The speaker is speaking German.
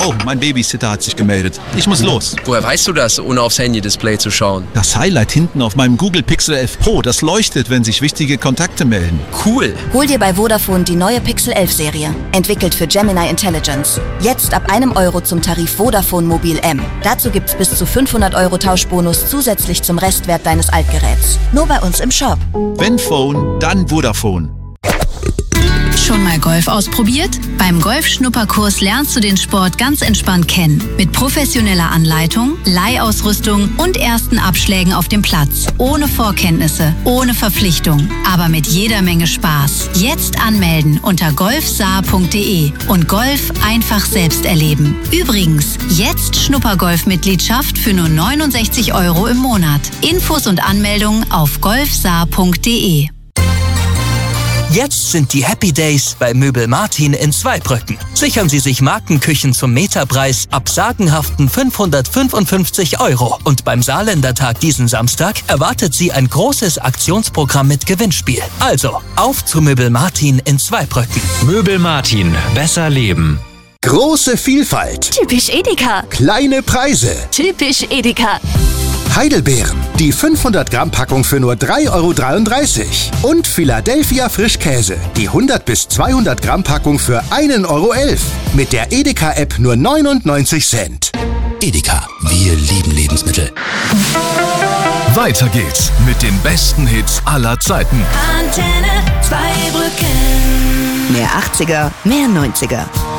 Oh, mein Babysitter hat sich gemeldet. Ich muss los. Woher weißt du das, ohne aufs Handy-Display zu schauen? Das Highlight hinten auf meinem Google Pixel 11 Pro, das leuchtet, wenn sich wichtige Kontakte melden. Cool. Hol dir bei Vodafone die neue Pixel 11 Serie. Entwickelt für Gemini Intelligence. Jetzt ab €1 zum Tarif Vodafone Mobil M. Dazu gibt's bis zu 500 € Tauschbonus zusätzlich zum Restwert deines Altgeräts. Nur bei uns im Shop. Wenn Phone, dann Vodafone. Schon mal Golf ausprobiert? Beim Golf-Schnupperkurs lernst du den Sport ganz entspannt kennen. Mit professioneller Anleitung, Leihausrüstung und ersten Abschlägen auf dem Platz. Ohne Vorkenntnisse, ohne Verpflichtung, aber mit jeder Menge Spaß. Jetzt anmelden unter golfsaar.de und Golf einfach selbst erleben. Übrigens, jetzt Schnuppergolf-Mitgliedschaft für nur 69 € im Monat. Infos und Anmeldungen auf golfsaar.de. Jetzt sind die Happy Days bei Möbel Martin in Zweibrücken. Sichern Sie sich Markenküchen zum Meterpreis ab sagenhaften 555 €. Und beim Saarländertag diesen Samstag erwartet Sie ein großes Aktionsprogramm mit Gewinnspiel. Also, auf zu Möbel Martin in Zweibrücken. Möbel Martin, besser leben. Große Vielfalt. Typisch Edeka. Kleine Preise. Typisch Edeka. Heidelbeeren. Die 500 Gramm Packung für nur 3,33 €. Und Philadelphia Frischkäse. Die 100 bis 200 Gramm Packung für 1,11 €. Mit der Edeka-App nur 99 Cent. Edeka, wir lieben Lebensmittel. Weiter geht's mit den besten Hits aller Zeiten. Antenne Zweibrücken. Mehr 80er, mehr 90er.